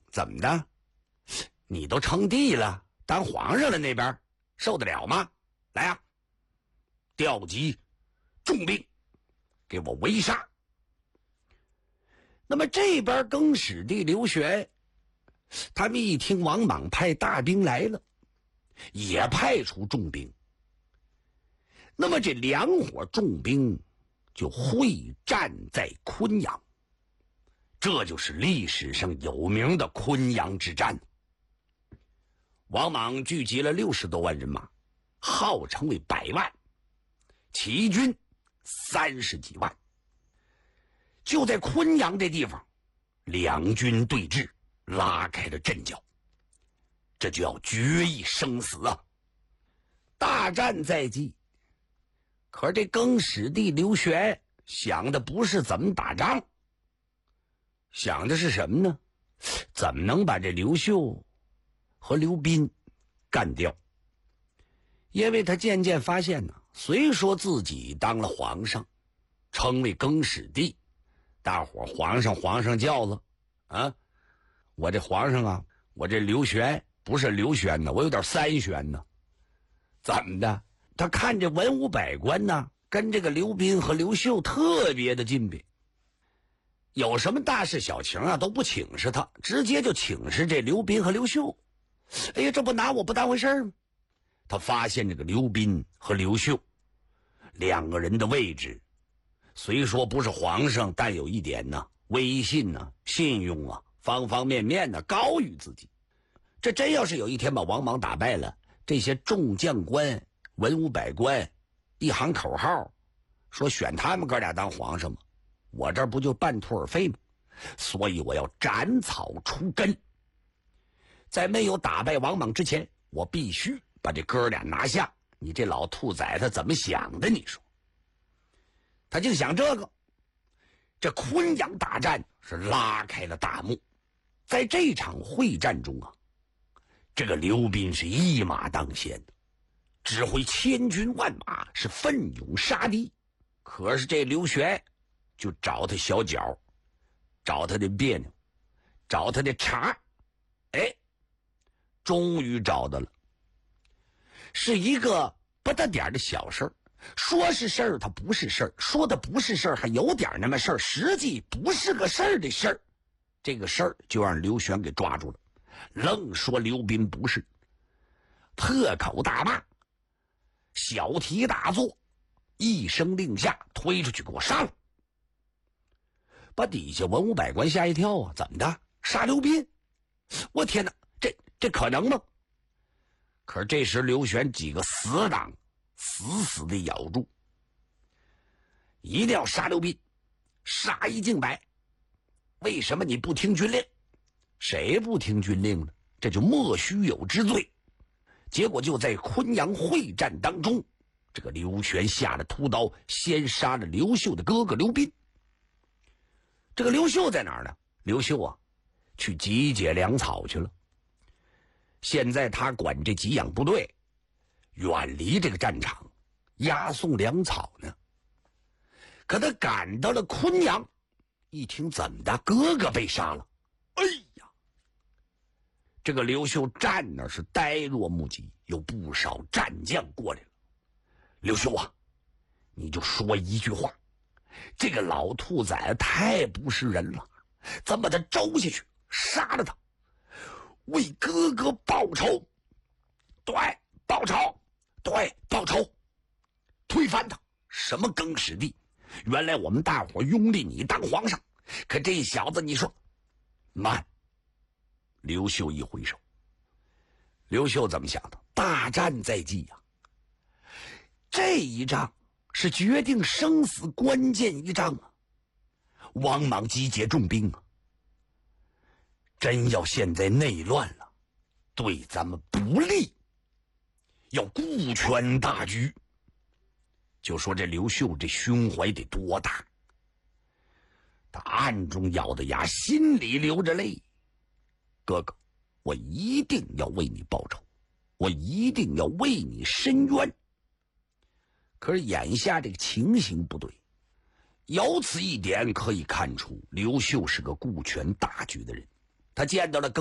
怎么的？你都称帝了，当皇上了，那边受得了吗？来啊，调集重兵，给我围杀。那么这边更始帝刘玄，他们一听王莽派大兵来了，也派出重兵。那么这两伙重兵就会战在昆阳，这就是历史上有名的昆阳之战。王莽聚集了60多万人马，号称为100万，起义军30几万。就在昆阳这地方，两军对峙，拉开了阵脚，这就要决一生死啊！大战在即，可是这更始帝刘玄想的不是怎么打仗，想的是什么呢？怎么能把这刘秀和刘斌干掉？因为他渐渐发现呢，虽说自己当了皇上，称为更始帝，大伙皇上叫了啊，我这皇上啊，我这刘玄不是刘玄呢，我有点三玄呢。怎么的？他看这文武百官呢，跟这个刘斌和刘秀特别的近别，有什么大事小情啊都不请示他，直接就请示这刘斌和刘秀。哎呀，这不拿我不当回事吗？他发现这个刘斌和刘秀两个人的位置虽说不是皇上，但有一点呢，威信呢、信用啊，方方面面呢高于自己。这真要是有一天把王莽打败了，这些众将官、文武百官一行口号说选他们哥俩当皇上吗？我这不就半途而废吗？所以我要斩草除根，在没有打败王莽之前，我必须把这哥俩拿下。你这老兔崽子怎么想的？你说他就想这个。这昆阳大战是拉开了大幕，在这场会战中啊，这个刘斌是一马当先的，指挥千军万马，是奋勇杀敌。可是这刘玄就找他小脚，找他的别扭，找他的茬，哎，终于找到了，是一个不大点的小事儿。说是事儿，它不是事儿；说的不是事儿，还有点那么事儿，实际不是个事儿的事儿。这个事儿就让刘玄给抓住了，愣说刘斌不是，破口大骂，小题大做，一声令下，推出去给我杀了。把底下文武百官吓一跳啊！怎么的？杀刘斌？我天哪，这可能吗？可是这时刘玄几个死党死的咬住，一定要杀刘斌，杀一儆百。为什么你不听军令？谁不听军令呢？这就莫须有之罪。结果就在昆阳会战当中，这个刘玄下了屠刀，先杀了刘秀的哥哥刘斌。这个刘秀在哪儿呢？刘秀啊，去集结粮草去了。现在他管这给养部队，远离这个战场，押送粮草呢。可他赶到了昆阳，一听怎么的，哥哥被杀了，哎呀！这个刘秀站那是呆若木鸡，有不少战将过来了。刘秀啊，你就说一句话，这个老兔崽太不是人了，咱把他周下去，杀了他，为哥哥报仇。对，报仇，对，报仇，推翻他。什么更始帝？原来我们大伙拥立你当皇上，可这小子你说慢。刘秀一挥手，刘秀怎么想的？大战在即呀，这一仗是决定生死关键一仗啊！王莽集结重兵啊，真要现在内乱了，对咱们不利，要顾全大局。就说这刘秀这胸怀得多大，他暗中咬着牙，心里流着泪。哥哥，我一定要为你报仇，我一定要为你伸冤。可是眼下这个情形不对，由此一点可以看出刘秀是个顾全大局的人。他见到了